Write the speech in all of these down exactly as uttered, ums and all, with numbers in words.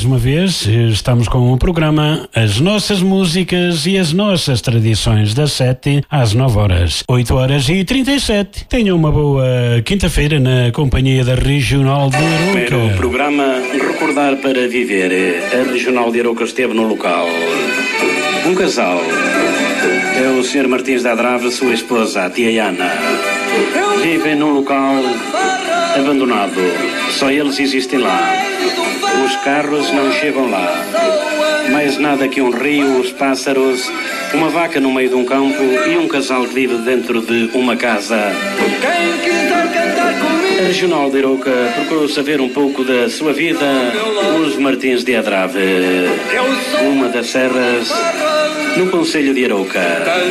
mais uma vez, estamos com o programa As Nossas Músicas e as Nossas Tradições, das sete às nove horas, oito horas e trinta e sete. Tenham uma boa quinta-feira na companhia da Regional de Arouca. Primeiro programa, recordar para viver. A Regional de Arouca esteve no local. Um casal. É o senhor Martins da Adrave, sua esposa, a tia Ana. Vivem num local abandonado. Só eles existem lá. Os carros não chegam lá. Mais nada que um rio, os pássaros, uma vaca no meio de um campo e um casal que vive dentro de uma casa. A Regional de Arouca procurou saber um pouco da sua vida. Os Martins de Adrave, uma das serras no concelho de Arouca.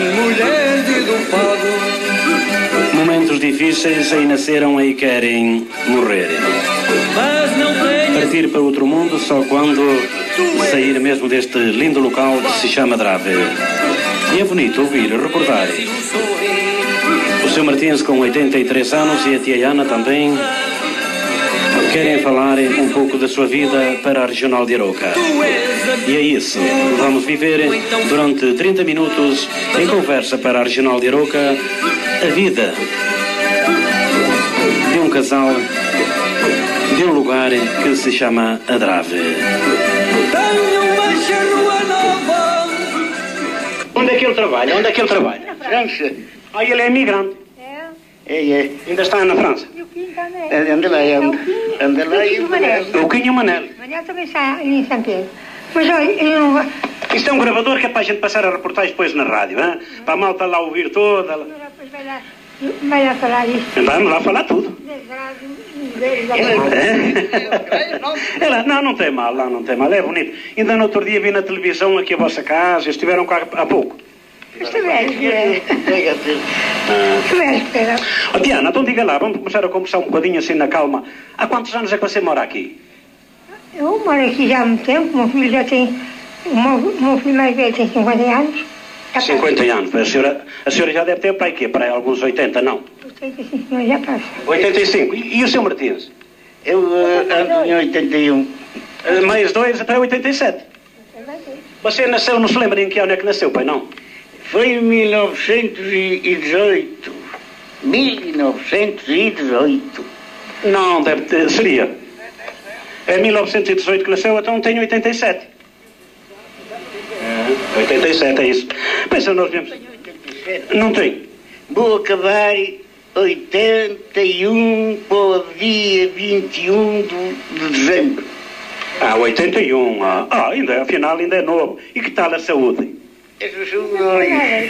Momentos difíceis, aí nasceram, aí querem morrer. Partir para outro mundo só quando sair mesmo deste lindo local que se chama Adrave. E é bonito ouvir, recordar. O senhor Martins com oitenta e três anos e a tia Ana também querem falar um pouco da sua vida para a Regional de Arouca. E é isso, vamos viver durante trinta minutos em conversa para a Regional de Arouca a vida de um casal de um lugar que se chama Adrave. Onde é que ele trabalha? Onde é que ele trabalha? Na França. Ah, ele é imigrante. É. É, é. Ainda está na França? E o Quinho também. Anda lá, anda. Anda lá e o Manel. O Quinho e o Manel. O Manel também está em São Pedro. Mas olha, eu não vou... Isto é um gravador que é para a gente passar a reportagem depois na rádio, hein? Para a malta lá ouvir toda. Depois vai lá, vai lá falar isso. Vamos lá falar tudo. Ela, não, não tem mal, não, não tem mal, é bonito. Ainda no outro dia vi na televisão aqui a vossa casa, estiveram cá há pouco. Estiveste, espera. Oh, Diana, então diga lá, vamos começar a conversar um bocadinho assim na calma. Há quantos anos é que você mora aqui? Eu moro aqui já há muito tempo, meu filho já tem... O meu, o meu filho mais velho tem cinquenta anos. cinquenta anos, a senhora, a senhora já deve ter para aí quê? Para aí alguns oitenta, não? oitenta e cinco, mas já passa. oitenta e cinco, e, e o seu Martins? Eu ando em oitenta e um. Uh, mais dois até oitenta e sete. Você nasceu, não se lembra em que ano é que nasceu, pai, não? Foi em mil novecentos e dezoito. mil novecentos e dezoito. Não, deve ter, seria. É mil novecentos e dezoito que nasceu, então tem oitenta e sete. É, oitenta e sete, é isso. Pensa, nós vemos. Não tem. Vou acabar oitenta e um para o dia vinte e um de dezembro. Ah, oitenta e um. Ah, ah, ainda, afinal, ainda é novo. E que tal a saúde? Essa saúde.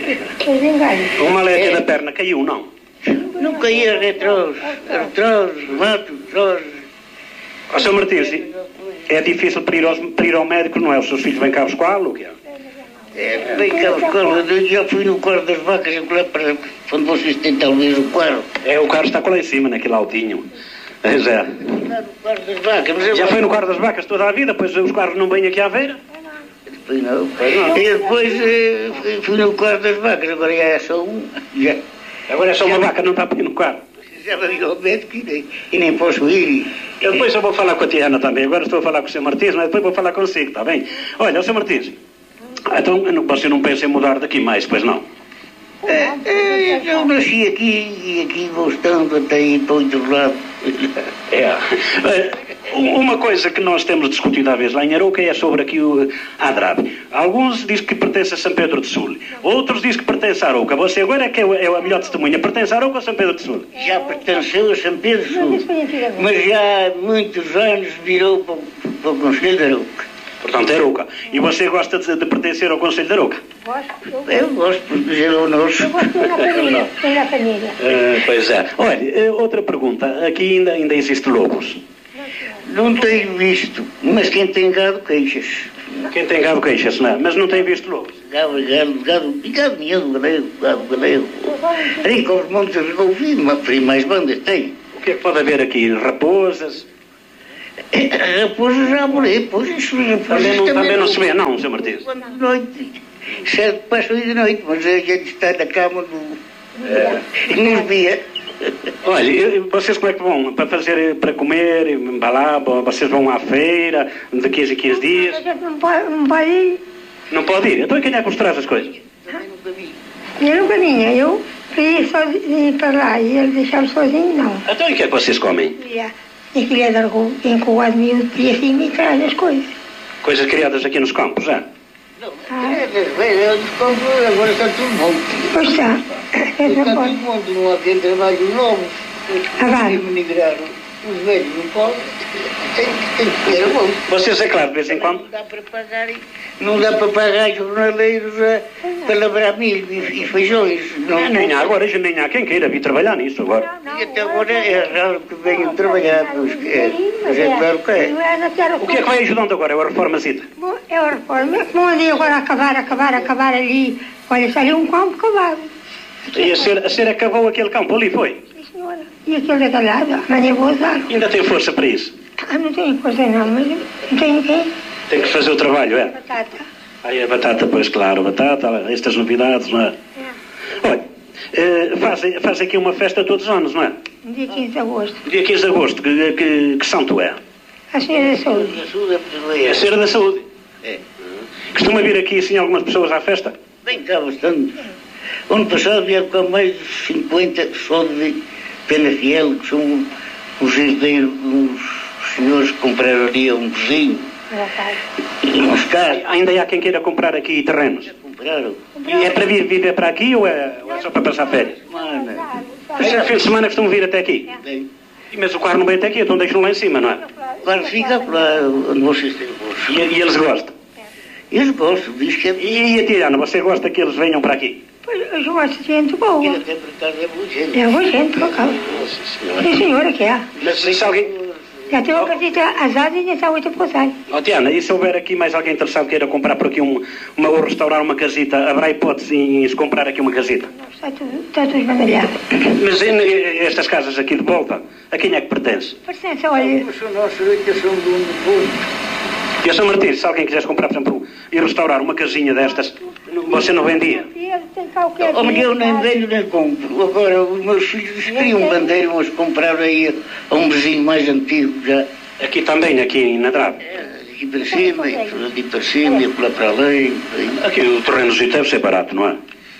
Uma letra da perna caiu, não? Não caía retrós, retrós, mato, retrós. Ó, seu Martins, é difícil para ir, aos, para ir ao médico, não é? Os seus filhos vêm cá buscar o que é? É, vem cá buscar, eu já fui no quarto das vacas, para quando vocês têm talvez o quarto. É, o carro está lá em cima, naquele altinho. Pois é. No quarto das vacas. Mas já foi no quarto das vacas toda a vida, depois os carros não vêm aqui à feira? Depois não. não. E depois eh, fui no quarto das vacas, agora já é só um. Já. Agora é só uma já vaca, não está para ir no carro. Já vai ao médico e nem, e nem posso ir. Eu depois eu vou falar com a tia Ana também. Agora estou a falar com o senhor Martins, mas depois vou falar consigo, está bem? Olha, o senhor Martins, então você não pensa em mudar daqui mais, pois não? É, é, eu nasci aqui e aqui vou estando até ir para outro lado. É. Uma coisa que nós temos discutido às vezes lá em Arouca é sobre aqui o Adrave. Alguns dizem que pertence a São Pedro de Sul, outros dizem que pertence a Arouca. Você agora é que é a melhor testemunha. Pertence a Arouca ou a São Pedro de Sul? Já pertenceu a São Pedro de Sul, mas já há muitos anos virou para, para o Conselho de Arouca. Portanto, é Arouca. E você gosta de, de pertencer ao Conselho de Arouca? Gosto. Eu, eu gosto porque é o nosso. Eu gosto da família. Da família. Uh, pois é. Olha, outra pergunta. Aqui ainda, ainda existe lobos? Não tenho visto, mas quem tem gado queixa-se. Quem tem gado queixa-se, não é? Mas não tem visto lobos? Gado, gado, gado, e gado nenhum, galego, gado, galego. Aí com os montes de ouvido, mas mais bandas tem. O que é que pode haver aqui? Raposas? Raposas já morei, pois isso raposas também não, também não se vê, não, senhor Martins? Quando de noite, sete para as oito da noite, mas a gente está na cama no, é. nos via. Olha, eu- vocês como é que vão? Para fazer, para comer, embalar, vocês vão à feira de quinze em quinze A dias? gente não pode, não pode ir. Não pode ir? Então quem é que vos traz as coisas? Eu nunca vinha. Eu queria sozinho para lá e ele deixava sozinho, não. Então e o que é que vocês comem? Queria, eu queria dar com o miúdo e assim me traz as coisas. Coisas criadas aqui nos campos, já? Não, é, é, agora está tudo bom. Pois está. Eu Está não tudo posso. bom, não há quem trabalhe novo. Agora. Migrar. Os velhos não podem. Tem, tem que ter bom. Vocês, é claro, de vez em quando... Não dá para pagar, não dá para pagar jornaleiros a, para labrar milho e, e feijões. Não, Nem há agora, já nem há quem queira vir trabalhar nisso agora. E até agora é raro que venham trabalhar, pois que é, mas é claro que é. O que é que vai ajudando agora? É a reformazita? Bom, é a reforma. Como ali agora acabar, acabar, acabar ali. Olha, está ali um campo acabado. E a senhora, a senhora acabou aquele campo ali, foi? Sim, senhora. E aquele daquele lado, amanhã vou usar. Ainda tem força para isso? Ah, não tenho coisa não, mas não tenho quem? Tem que fazer o trabalho, é? Batata. Aí a batata, pois claro, batata, estas novidades, não é? É. Olha, eh, fazem faz aqui uma festa todos os anos, não é? No dia quinze de agosto. Dia quinze de agosto, que, que, que santo é? A senhora da saúde. A sua É a Senhora da Saúde. É. Costuma vir aqui, assim, algumas pessoas à festa? Vem cá bastante. Ano passado vieram cá mais de cinquenta só de Pena Fiel, que são os herdeiros, uns senhores que compraram ali um vizinho. Uns carros. Ainda há quem queira comprar aqui terrenos? Compraram. E é para vir viver para aqui ou é, ou é só para passar férias? Semana. Mas é fim de semana que estão a vir até aqui? Bem, E mas o carro não vem até aqui, então deixam lá em cima, não é? agora fica lá onde vocês têm gosto. E, e eles gostam? Eles gostam, diz que é. E, e a Tiana, você gosta que eles venham para aqui? Pois eu gosto de gente boa. Ele até por acaso é boa gente. É boa gente, por acaso. Sim, senhora, que é. Mas se alguém... Já tenho uma casita asada e já está oito por cento. Oh, Tiana, e se houver aqui mais alguém interessado que queira comprar por aqui um, uma, ou restaurar uma casita, haverá hipótese em se comprar aqui uma casita? Está tudo, está tudo esbandalhado. Mas e, estas casas aqui de volta, a quem é que pertence? Pertence, olha, Mas são nossos oito, são do mundo todo. E a São Martins, se alguém quisesse comprar, por exemplo, e restaurar uma casinha destas, você não vendia? tem cá o que é. Oh, mas eu nem velho nem compro. Agora, os meus filhos queriam bandeira, mas compraram aí a um vizinho mais antigo já. Aqui também, aqui na Drave. É, aqui para cima, e por ali para cima, e por lá para além. aí. Aqui o terreno deve ser barato, não é?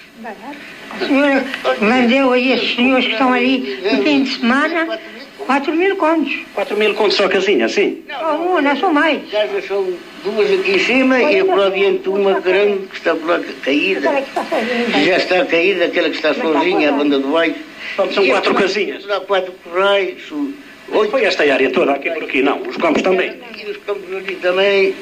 A senhora vendeu aí esses senhores que estão ali no fim de semana, quatro mil contos. quatro mil contos só a casinha, sim? Ou uma, não são mais. As casas são duas aqui em cima e por lá adiante uma grande que está por lá caída. Aquela que está sozinha. Que já está caída, aquela que está sozinha, a banda de baixo. São E quatro aqui, casinhas. Lá quatro corrais, oito. Foi esta área toda, aqui por aqui, não. Os campos também. E os campos ali também.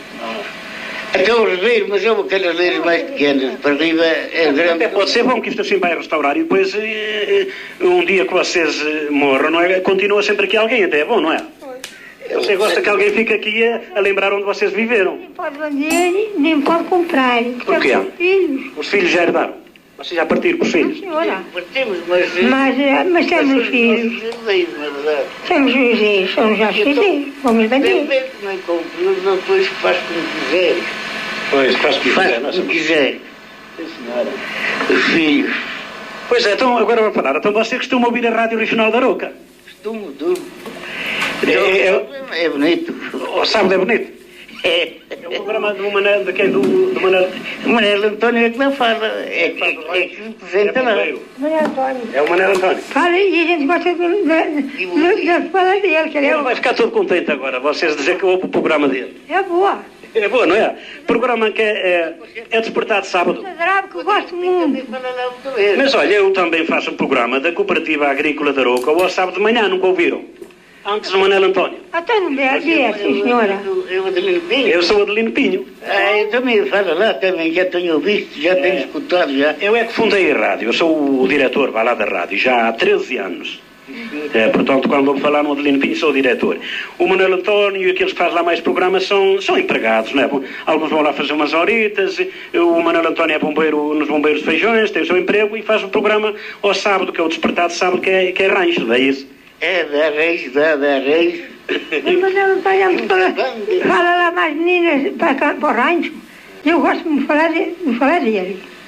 Até os redeiros, mas são aquelas leiras mais pequenas. Para arriba é grande. Até pode ser bom que isto assim vai restaurar e depois, eh, eh, um dia que vocês eh, morram, não é? Continua sempre aqui alguém, até é bom, não é? Você gosta que alguém fique aqui a, a lembrar onde vocês viveram. Nem pode vender, nem pode comprar. Por quê? São filhos. Os filhos já herdaram. Vocês já partiram com os filhos. Senhora. Partimos, mas. Mas, eh, mas temos mas filhos. são os herdeiros, na verdade. Temos os herdeiros, são já os herdeiros. Vamos Tem vender. ver que não compro, mas depois faz como quiser. Pois, faz o que Faz quiser, não é? como quiser. Sim, senhora. Os filhos. Pois é, então agora vou falar. Então você costuma ouvir a Rádio Regional da Aroca? Costumo, tudo. É, é, É bonito. O sábado é bonito. É. É um programa do Manel, de quem? Do, do Manel. O Manel António é que não fala. É que, é que representa lá. Maria Antônio. É o Manel António. Fala e a gente gosta de, de, de, de falar dele, que ele é, Ele vai ficar todo contente agora, vocês dizer que ouve o programa dele. é boa. É bom, não é? Programa que é, é, é despertado sábado. É grave que eu gosto muito. Fala lá outra vez. Mas olha, eu também faço um programa da Cooperativa Agrícola da Aroca ao sábado de manhã, nunca ouviram? Antes do Manel António. Até não vê, vê, sim senhora. Eu Adelino Pinho. Eu sou Adelino Pinho. Ah, eu também falo lá, também já tenho visto, já tenho escutado já. Eu é que fundei a rádio, eu sou o, o diretor, vai lá da rádio, já há treze anos. É, portanto, quando vou falar no Adelino Pinho, sou o diretor. O Manuel António e aqueles que fazem lá mais programas são, são empregados, não é? Alguns vão lá fazer umas horitas, o Manuel António é bombeiro nos Bombeiros de Feijões, tem o seu emprego e faz o programa ao sábado, que é o despertado sábado, que é, que é rancho, não é isso? É, dá reis, dá, dá reis. Mas ela fala, fala lá mais meninas para, cá, para o rancho. Eu gosto de falar, de, de falar dele.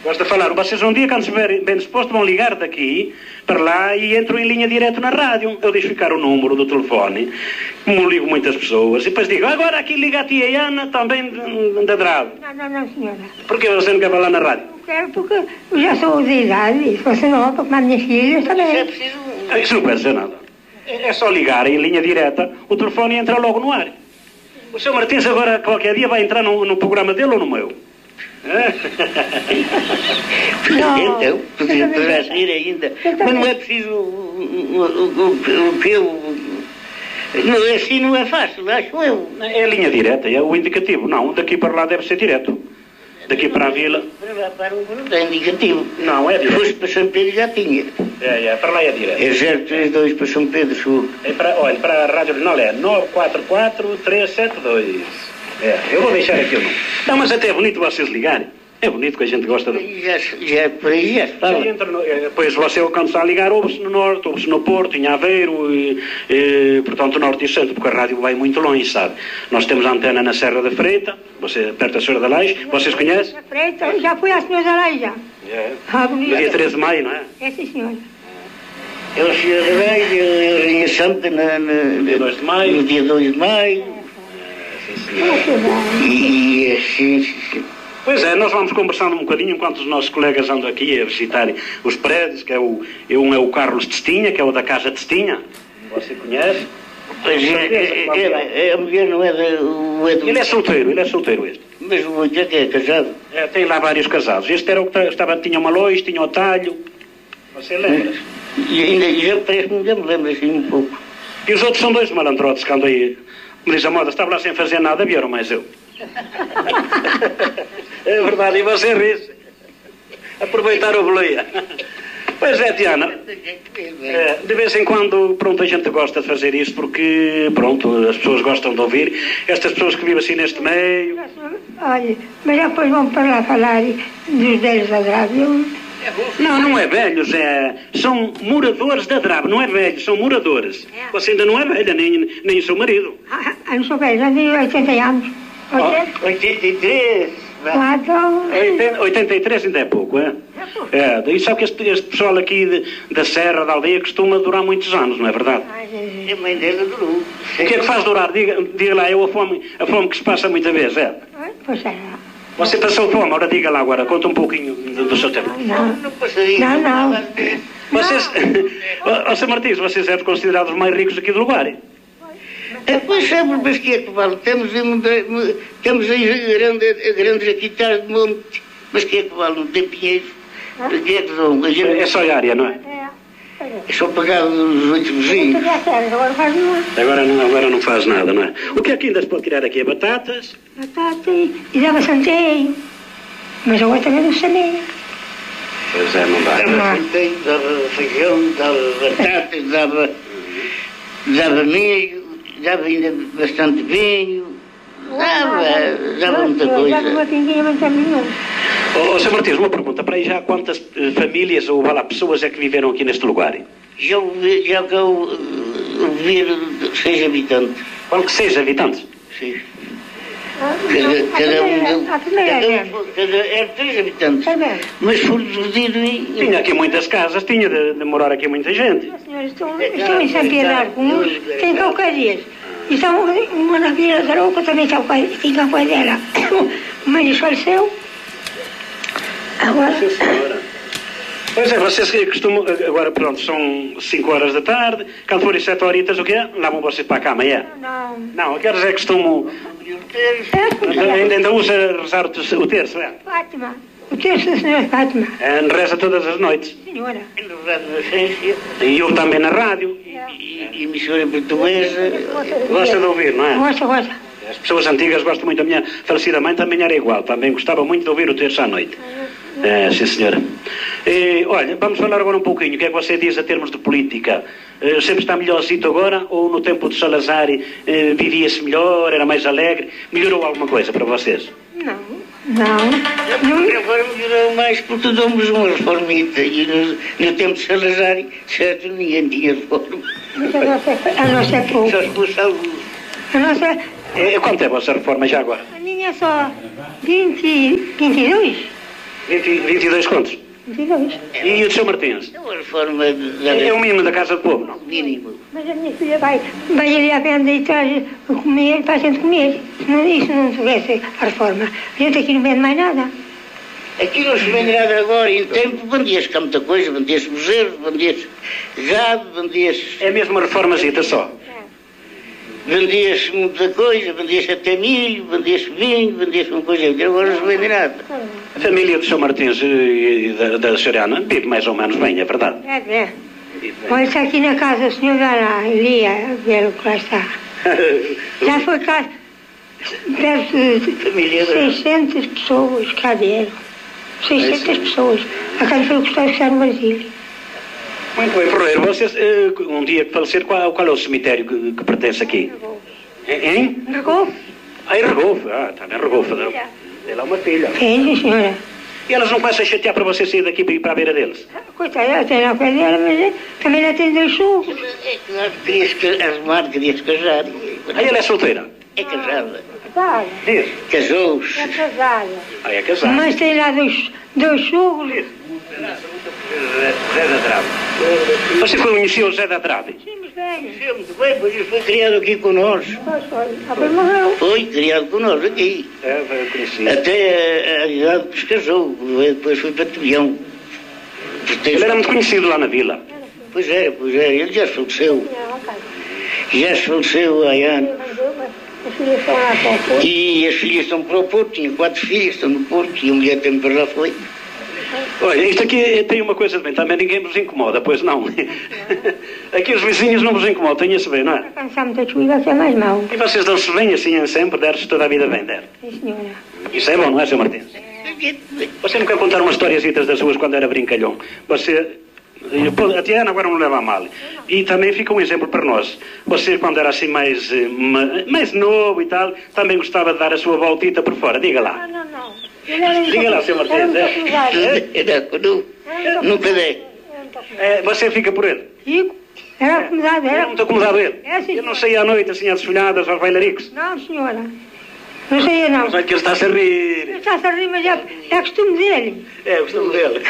Gosto de falar. Vocês um dia, quando estiverem bem dispostos, vão ligar daqui para lá e entram em linha direta na rádio. Eu deixo ficar o número do telefone, como ligo muitas pessoas, e depois digo, agora aqui liga a tia Ana, também da Drave. Não, não, não, senhora. Porquê você não quer falar na rádio? Não quero porque eu já sou de idade, e se você não para as minhas filhas também. É preciso... Isso não pode ser nada. É só ligar em linha direta, o telefone entra logo no ar. O senhor Martins agora, qualquer dia, vai entrar no, no programa dele ou no meu? Não. Então, poderá sair ainda. Mas não é preciso o que eu... Não, assim não é fácil, acho eu. É a linha direta, é o indicativo. Não, daqui para lá deve ser direto. Daqui para a vila... Para lá para o não é indicativo. Não, é Se direto. fosse para São Pedro já tinha. É, é, para lá é direto. É zero três dois para São Pedro, sou. É para, olha, para a Rádio Regional é nove quatro quatro, três sete dois. É, eu vou deixar aqui o número. Não, mas até é bonito vocês ligarem. É bonito que a gente gosta de... Já, já, por aí já se fala. Já entra no, eh, pois você, quando está a ligar, ouve-se no Norte, ouve-se no Porto, em Aveiro, e, e, portanto, Norte e Centro, porque a rádio vai muito longe, sabe? Nós temos a antena na Serra da Freita, você, perto da Senhora da Laje, vocês conhecem? Na Freita, já fui à senhora lá já. É. Ah, No bonita. dia treze de maio, não é? É, sim, senhora. Eu fui a Reis, eu em Santa na, na, dia dois de maio. no dia dois de maio. E, e assim... Pois é, nós vamos conversando um bocadinho enquanto os nossos colegas andam aqui a visitarem os prédios, que é o, é um é o Carlos Testinha, que é o da Casa Testinha. Você conhece? Pois é, é, é, é, a mulher não é da... O, é do, Ele é solteiro, ele é solteiro este. Mas o outro é que é casado. É, tem lá vários casados. Este era o que estava, tinha uma loja, tinha o talho. Você lembra? E ainda já parece-me, ainda me lembro assim um pouco. E os outros são dois malandrotes que andam aí. Me diz a moda, estava lá sem fazer nada, vieram mais eu. É verdade, e você ri-se. Aproveitar o boleia. Pois é, Tiana. É, de vez em quando, pronto, a gente gosta de fazer isto porque, pronto, as pessoas gostam de ouvir. Estas pessoas que vivem assim neste meio. Olha, mas já depois vamos para lá falar dos velhos da Drave. Eu... Não, não é velhos, é... são moradores da Drave, não é velhos, são moradores. Você ainda não é velha, nem, nem o seu marido. Ah, ah, não sou velho, já tenho oitenta anos. Oh. oitenta e três. Quatro. oitenta e três ainda é pouco, é? É, e só que este, este pessoal aqui de, da Serra, da aldeia, costuma durar muitos anos, não é verdade? A mãe dela durou. O que é que faz durar? Diga, diga lá, eu a fome, a fome que se passa muita vez, é? Pois é. Você passou fome, ora diga lá agora, conta um pouquinho do, do seu tempo. Não, Não passaria. não, não. Vocês, ó, Sr. Martins, vocês são considerados os mais ricos aqui do lugar, hein? É, pois sabe, mas que é que vale? Temos, temos aí grandes, grandes hectares de monte, mas que é que vale? Não tem pinheiros. O que é que dão? A gente, É só a área, não é? é só pagar os oito vizinhos. Agora faz uma Agora não, agora não faz nada, não é? O que é que ainda se pode tirar aqui? É batatas? batata e e dava santeio. Mas agora também não semeia. Pois é, não dá. Dava centeio, dava feijão, dava batatas, dava, dava milho, dava ainda bastante vinho, dava, dava muita Dava uma coisa. pinguinha, mas também não. Ô, Sr. Martins, uma pergunta. Para aí já quantas eh, famílias ou vá lá, pessoas é que viveram aqui neste lugar? Hein? Já ouvi, já que eu ouvi seis habitantes. Qual que seja, habitantes? Sim. A Cada, cada um, primeira, a primeira cada, é um, cada, era três habitantes. É mesmo. Mas foram divididos em... Tinha aqui muitas casas, tinha de, de morar aqui muita gente. Os senhores estão, estão em São Pedro alguns, têm caucasias. E estão uma na Vila da Roupa também está tem caucasia. Mas ele faleceu. Agora, Sim, senhora. Pois é, vocês que costumam, agora pronto, são cinco horas da tarde, quando forem sete horitas, o quê? Lá vão vocês para a cama, é? não. Não, a que horas é que costumam, ainda, ainda usa rezar o terço, o terço, é? Fátima, o terço da senhora Fátima. É, reza todas as noites. Senhora. E eu também na rádio. E emissora portuguesa. Gosta de ouvir, não é? Gosta, gosta. As pessoas antigas gostam muito. A minha falecida mãe também era igual, também gostava muito de ouvir o terço à noite. É, sim, senhora. E, olha, vamos falar agora um pouquinho. O que é que você diz a termos de política? Eh, sempre está melhorcito agora? Ou no tempo de Salazar eh, vivia-se melhor, era mais alegre? Melhorou alguma coisa para vocês? Não, não. não. Agora melhorou mais porque damos uma reformita. E no, no tempo de Salazar, certo, ninguém tinha reforma. Mas a nossa, a nossa é pouco. Só se fosse alguns. A nossa, Eh, quanto é a vossa reforma já agora? a minha é só vinte, vinte e dois. vinte e dois contos. vinte e dois. E o senhor Martins? É uma reforma da... É o mínimo da Casa do Povo, não? Mínimo. Mas a minha filha vai, vai ali à venda e traz a comer para a gente comer. Se não, isso não tivesse a reforma. A gente aqui não vende mais nada. Aqui não se vende nada agora. Em tempo vendia-se cá muita coisa. Vendia-se bezerros, vendia-se gado, vendia-se... É mesmo uma reformazita só? Vendia-se muita coisa, vendia-se até milho, vendia-se vinho, vendia-se uma coisa. Agora não se vende nada. A família do senhor Martins e da, da senhora Ana vive mais ou menos bem, é verdade? É, é. Olha, está aqui na casa, o senhor vai lá, ali, a ver o que lá está. Já foi cá, perto de seiscentas pessoas cá vieram. seiscentas pessoas. A casa foi o que está a fechar no Brasília. Muito bem, Ferreiro, vocês, uh, um dia que falecer, qual, qual é o cemitério que, que pertence aqui? Em? Regou? Ah, em Regoufe. Ah, está em Regoufe. Ela é uma filha. Tem, sim, senhora. E elas não começam a chatear para você sair daqui para ir para a beira deles? Coitada, ela tem na pé dela, mas é, também ela tem dois sogros. É claro, queria-se arrumar, queria-se casar. Ah, ela é solteira? É casada. Casada. Diz. Casou-se. É casada. Ah, é casada. Mas tem lá dois, dois sogros. Zé da Trave. Você conheceu o Zé da Trave? Sim, mas bem. Sim, muito bem, pois ele foi criado aqui connosco. Pois foi. Depois morreu. Foi criado connosco aqui. É, eu conheci. Até a, a idade que se casou. Depois foi para Tebião. Ele era muito conhecido lá na vila. Pois é, pois é. Ele já se faleceu. Já se faleceu há anos. As filhas estão lá para o Porto. E as filhas estão para o Porto. Tinha quatro filhas, estão no Porto. E a mulher também para lá foi. Olha, isto aqui tem uma coisa de bem, também ninguém vos incomoda, pois não. Aqui os vizinhos não vos incomodam, tenha-se bem, não é? Quando está muita chuva, vai ser mais mau. E vocês dão-se bem assim sempre, der-se toda a vida bem, der. Sim, senhora. Isso é bom, não é, senhor Martins? Você não quer contar umas historiazitas das suas quando era brincalhão? Você... A Tiana agora não leva a mal. E também fica um exemplo para nós. Você, quando era assim mais, mais novo e tal, também gostava de dar a sua voltita por fora. Diga lá. Não, não, não. Diga lá, senhor Martins. Não, nunca dei. É, você fica por ele? Fico. Era acomodado, Era era. muito acomodado ele? É, sim, Eu não saía à noite assim às desfolhadas, aos bailaricos. Não, senhora. Não saía, não. Mas olha que ele está-se a rir. Está-se a rir, mas é, é costume dele. É, o costume dele.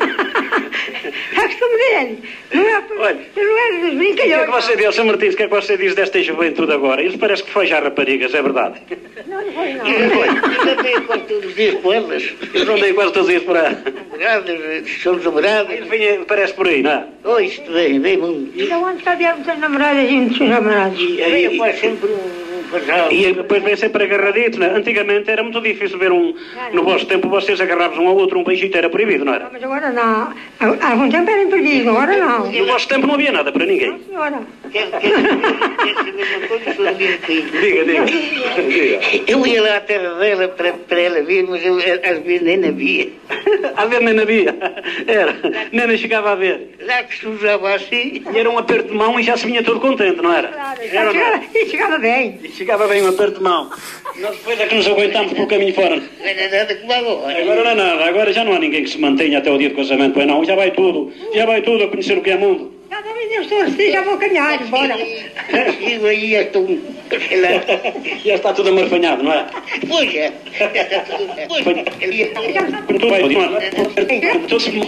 É costume dele. Não é, Olha, eu não era dos O que é que brincalhões. você diz, senhor Martins, o que é que você diz desta juventude agora? Isso parece que foi já raparigas, é verdade? Não, não foi, não. Eu andei quase todos os dias com elas. Eu não dei quase todos os dias por aí. Namoradas, somos namoradas. Ele vem, parece por aí, não é? Oh, isto vem, vem muito. Então, onde cá vieram muitas namoradas e muitos namorados? E, Vem e, quase sempre um um casal. e depois vem sempre agarraditos, não é? Antigamente era muito difícil ver um... No vosso tempo vocês agarravam um ao outro, um beijito era proibido, não Não, era? mas agora não. Há há algum tempo era imprevisto, agora não. No vosso tempo não havia nada para ninguém. Não, senhora. Quer quer- quer saber uma coisa? Sou do mesmo país. Diga, diga. Diga. Eu ia lá à terra dela para, para ela vir, mas eu às vezes nem na via. A ver nem havia. Era. Nem nem chegava a ver. Lá que se usava assim. E era um aperto de mão e já se vinha todo contente, não era? Claro, Era ou não era? chegava, e chegava bem. E chegava bem um aperto de mão. Nós depois é que nos aguentámos pelo caminho fora. Não era nada como agora. Agora não é nada, agora já não há ninguém que se mantenha até o dia do casamento, pois não, já vai tudo, já vai tudo a conhecer o que é mundo. Já também Deus torcer, já vou caminhar, bora. Chego aí, já estou, sei lá. Já está tudo amarfanhado, não é? Pois é. Já está tudo. Pois é. Tu vai continuar. Todos se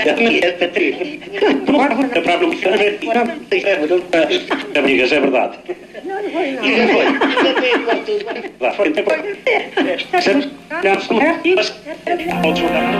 Amigas, é verdade. Não, não foi, não. E já foi. Já veio para tudo. Vá, foi. É, é, é, é, é, é, é, é, é, é, é, é,